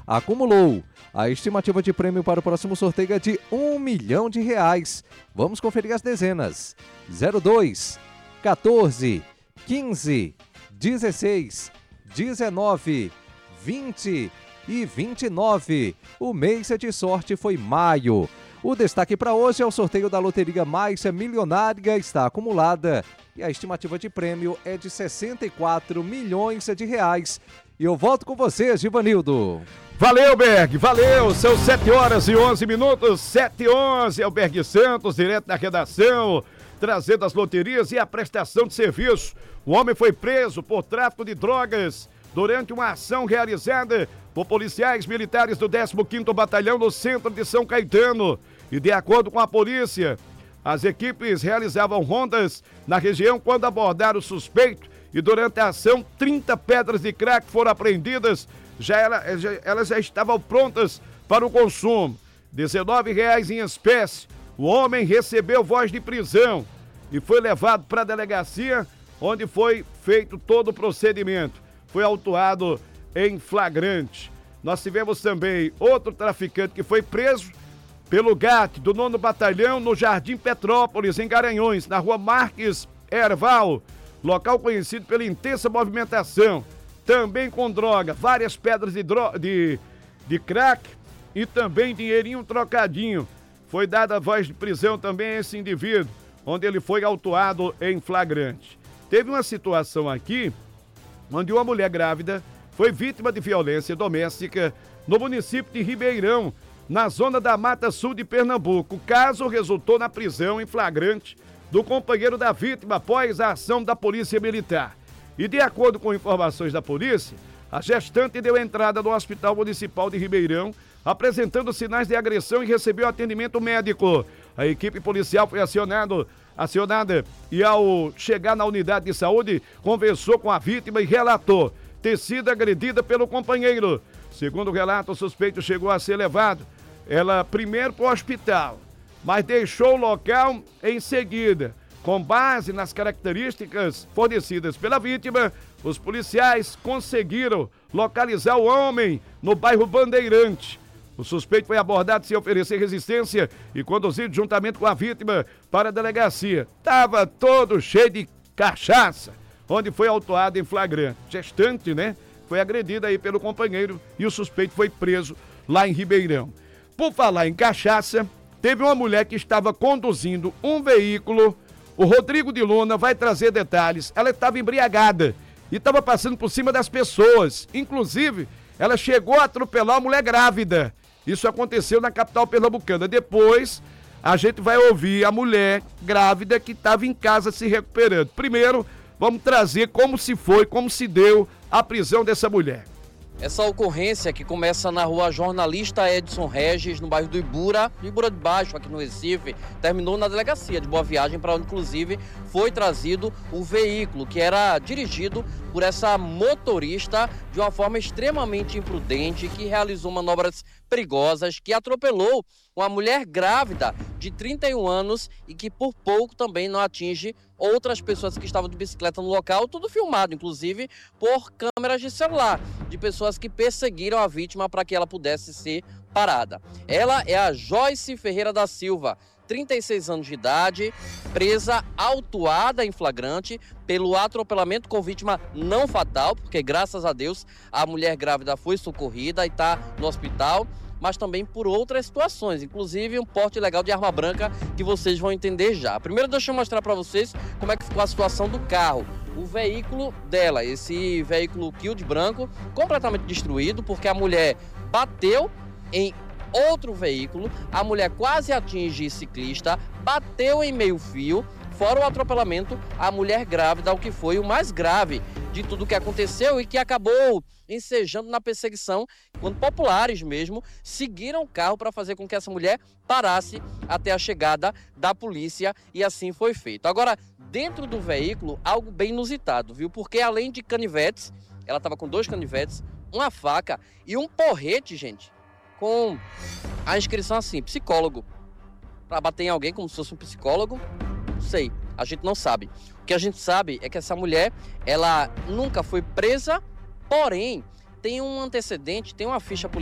acumulou. A estimativa de prêmio para o próximo sorteio é de R$1 milhão. Vamos conferir as dezenas. 02, 14, 15, 16, 19, 20 e 29. O mês de sorte foi maio. O destaque para hoje é o sorteio da Loteria Mais Milionária, está acumulada e a estimativa de prêmio é de R$64 milhões. E eu volto com você, Givanildo. Valeu, Berg, valeu, são 7h11, 7h11, é o Berg Santos, direto da redação, trazendo as loterias e a prestação de serviço. O homem foi preso por tráfico de drogas durante uma ação realizada por policiais militares do 15º Batalhão no centro de São Caetano. E de acordo com a polícia, as equipes realizavam rondas na região quando abordaram o suspeito e durante a ação 30 pedras de crack foram apreendidas. Elas já estavam prontas para o consumo. R$19 em espécie. O homem recebeu voz de prisão e foi levado para a delegacia, onde foi feito todo o procedimento. Foi autuado em flagrante. Nós tivemos também outro traficante que foi preso pelo GAT do 9º Batalhão no Jardim Petrópolis, em Garanhuns, na rua Marques Herval, local conhecido pela intensa movimentação. Também com droga, várias pedras de crack e também dinheirinho trocadinho. Foi dada a voz de prisão também a esse indivíduo, onde ele foi autuado em flagrante. Teve uma situação aqui, onde uma mulher grávida foi vítima de violência doméstica no município de Ribeirão, na zona da Mata Sul de Pernambuco. O caso resultou na prisão em flagrante do companheiro da vítima após a ação da Polícia Militar. E de acordo com informações da polícia, a gestante deu entrada no Hospital Municipal de Ribeirão, apresentando sinais de agressão e recebeu atendimento médico. A equipe policial foi acionada e ao chegar na unidade de saúde, conversou com a vítima e relatou ter sido agredida pelo companheiro. Segundo o relato, o suspeito chegou a ser levado, ela primeiro para o hospital, mas deixou o local em seguida. Com base nas características fornecidas pela vítima, os policiais conseguiram localizar o homem no bairro Bandeirante. O suspeito foi abordado sem oferecer resistência e conduzido juntamente com a vítima para a delegacia. Estava todo cheio de cachaça, onde foi autuado em flagrante. Gestante, né? Foi agredida aí pelo companheiro e o suspeito foi preso lá em Ribeirão. Por falar em cachaça, teve uma mulher que estava conduzindo um veículo. O Rodrigo de Luna vai trazer detalhes. Ela estava embriagada e estava passando por cima das pessoas. Inclusive, ela chegou a atropelar uma mulher grávida. Isso aconteceu na capital pernambucana. Depois, a gente vai ouvir a mulher grávida que estava em casa se recuperando. Primeiro, vamos trazer como se deu a prisão dessa mulher. Essa ocorrência que começa na rua Jornalista Edson Regis, no bairro do Ibura de Baixo, aqui no Recife, terminou na delegacia de Boa Viagem, para onde inclusive foi trazido o veículo que era dirigido por essa motorista de uma forma extremamente imprudente, que realizou manobras perigosas, que atropelou uma mulher grávida de 31 anos e que por pouco também não atinge outras pessoas que estavam de bicicleta no local, tudo filmado, inclusive, por câmeras de celular, de pessoas que perseguiram a vítima para que ela pudesse ser parada. Ela é a Joyce Ferreira da Silva, 36 anos de idade, presa, autuada em flagrante pelo atropelamento com vítima não fatal, porque graças a Deus a mulher grávida foi socorrida e está no hospital, mas também por outras situações, inclusive um porte ilegal de arma branca, que vocês vão entender já. Primeiro deixa eu mostrar para vocês como é que ficou a situação do carro. O veículo dela, esse veículo Kia de branco, completamente destruído, porque a mulher bateu em outro veículo, a mulher quase atinge ciclista, bateu em meio fio. Fora o atropelamento, a mulher grávida, o que foi o mais grave de tudo que aconteceu e que acabou ensejando na perseguição, quando populares mesmo seguiram o carro para fazer com que essa mulher parasse até a chegada da polícia, e assim foi feito. Agora, dentro do veículo, algo bem inusitado, viu? Porque além de canivetes, ela estava com 2 canivetes, uma faca e um porrete, gente, com a inscrição assim, psicólogo, para bater em alguém como se fosse um psicólogo. Não sei, a gente não sabe. O que a gente sabe é que essa mulher, ela nunca foi presa, porém tem um antecedente, tem uma ficha policial